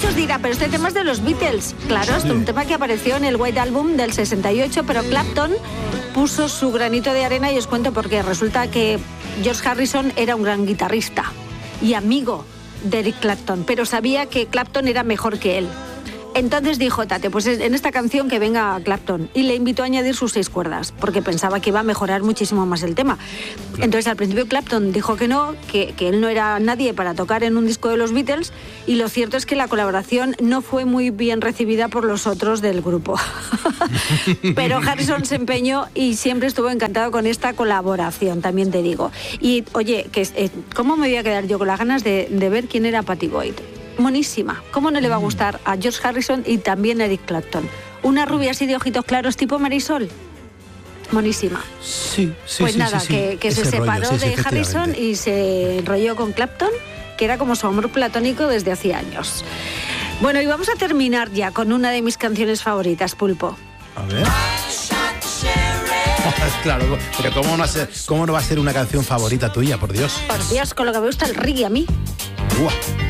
os dirá, pero este tema es de los Beatles. Claro, es un tema que apareció en el White Album del 68, pero Clapton puso su granito de arena y os cuento por qué. Resulta que George Harrison era un gran guitarrista y amigo de Eric Clapton, pero sabía que Clapton era mejor que él. Entonces dijo, Tate, pues en esta canción que venga Clapton, y le invitó a añadir sus 6 cuerdas, porque pensaba que iba a mejorar muchísimo más el tema. Claro. Entonces al principio Clapton dijo que no, que él no era nadie para tocar en un disco de los Beatles, y lo cierto es que la colaboración no fue muy bien recibida por los otros del grupo. Pero Harrison se empeñó y siempre estuvo encantado con esta colaboración, también te digo. Y oye, ¿cómo me voy a quedar yo con las ganas de ver quién era Pattie Boyd? Monísima. ¿Cómo no le va a gustar a George Harrison y también a Eric Clapton? Una rubia así de ojitos claros tipo Marisol. Monísima. Sí. Pues nada, sí. Que se separó de Harrison y se enrolló con Clapton, que era como su amor platónico desde hacía años. Bueno, y vamos a terminar ya con una de mis canciones favoritas, Pulpo. A ver. Claro, pero ¿cómo no va a ser una canción favorita tuya, por Dios? Por Dios, con lo que me gusta el reggae a mí. Uah.